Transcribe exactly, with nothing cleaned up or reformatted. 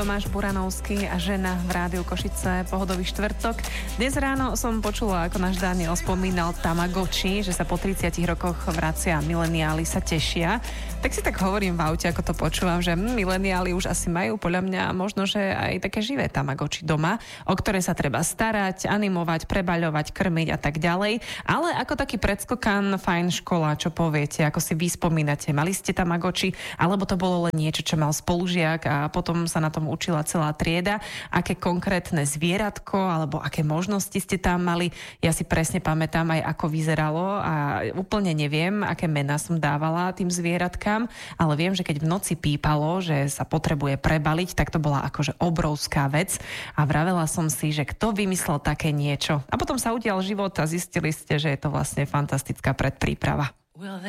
Tomáš Buranovský a žena v Rádiu Košice, pohodový štvrtok. Dnes ráno som počula, ako náš Daniel spomínal Tamagotchi, že sa po tridsiatich rokoch vracia, mileniáli sa tešia. Tak si tak hovorím v aute, ako to počúvam, že hm, mileniáli už asi majú podľa mňa možno, že aj také živé Tamagotchi doma, o ktoré sa treba starať, animovať, prebaľovať, krmiť a tak ďalej. Ale ako taký predskokan, fajn škola, čo poviete, ako si vy spomínate, mali ste Tamagotchi, alebo to bolo len niečo, čo mal spolužiak a potom sa na tom učila celá trieda, aké konkrétne zvieratko alebo aké možnosti ste tam mali. Ja si presne pamätám aj ako vyzeralo a úplne neviem, aké mená som dávala tým zvieratkám, ale viem, že keď v noci pípalo, že sa potrebuje prebaliť, tak to bola akože obrovská vec a vravela som si, že kto vymyslel také niečo. A potom sa udial život a zistili ste, že je to vlastne fantastická predpríprava.